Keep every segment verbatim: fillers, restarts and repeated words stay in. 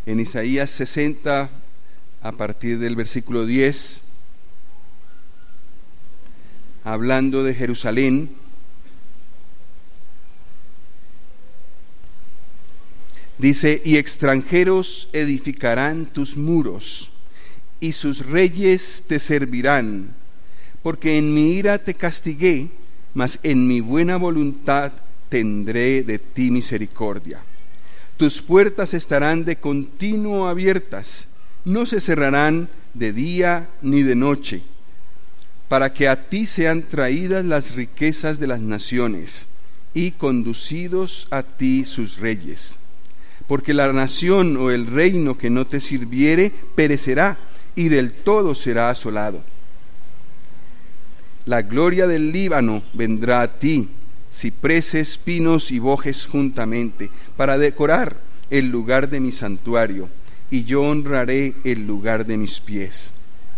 En Isaías sesenta, a partir del versículo diez, hablando de Jerusalén, dice: y extranjeros edificarán tus muros, y sus reyes te servirán, porque en mi ira te castigué, mas en mi buena voluntad tendré de ti misericordia. Tus puertas estarán de continuo abiertas, no se cerrarán de día ni de noche, para que a ti sean traídas las riquezas de las naciones, y conducidos a ti sus reyes. Porque la nación o el reino que no te sirviere perecerá, y del todo será asolado. La gloria del Líbano vendrá a ti, cipreses, pinos y bojes juntamente, para decorar el lugar de mi santuario, y yo honraré el lugar de mis pies.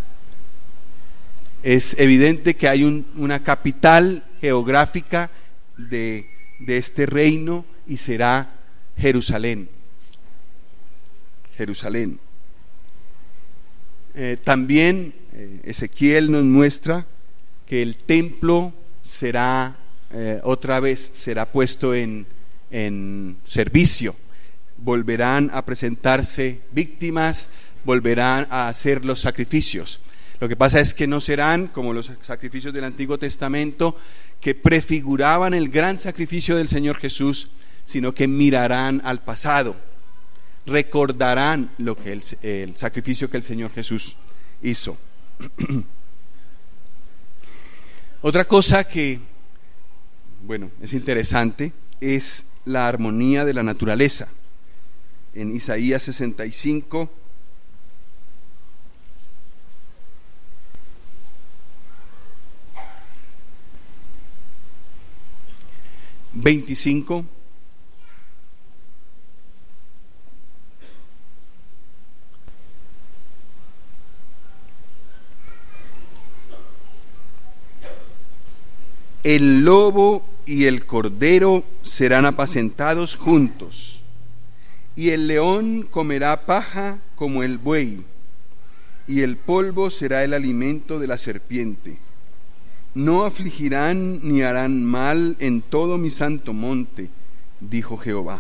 Es evidente que hay un, una capital geográfica de, de este reino, y será Jerusalén. Jerusalén. Eh, también eh, Ezequiel nos muestra que el templo será eh, otra vez será puesto en, en servicio. Volverán a presentarse víctimas, volverán a hacer los sacrificios. Lo que pasa es que no serán como los sacrificios del Antiguo Testamento, que prefiguraban el gran sacrificio del Señor Jesús, sino que mirarán al pasado, recordarán lo que el, el sacrificio que el Señor Jesús hizo. Otra cosa que, bueno, es interesante, es la armonía de la naturaleza. En Isaías sesenta y cinco, veinticinco, el lobo y el cordero serán apacentados juntos, y el león comerá paja como el buey, y el polvo será el alimento de la serpiente. No afligirán ni harán mal en todo mi santo monte, dijo Jehová.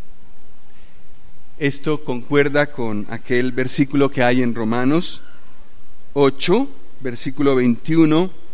Esto concuerda con aquel versículo que hay en Romanos ocho, versículo veintiuno,